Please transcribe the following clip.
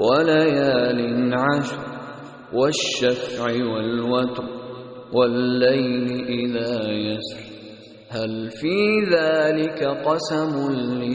وليال عشر والشفع والوتر والليل إذا يسر هل في ذلك قسم